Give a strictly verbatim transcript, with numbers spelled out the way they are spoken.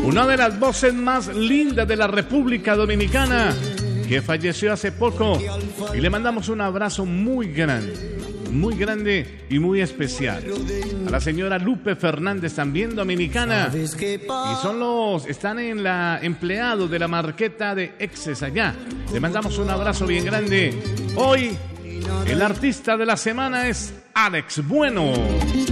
una de las voces más lindas de la República Dominicana, que falleció hace poco, y le mandamos un abrazo muy grande, muy grande y muy especial a la señora Lupe Fernández, también dominicana, y son los, están en la empleados de la marqueta de Exes allá. Le mandamos un abrazo bien grande. Hoy el artista de la semana es Alex Bueno.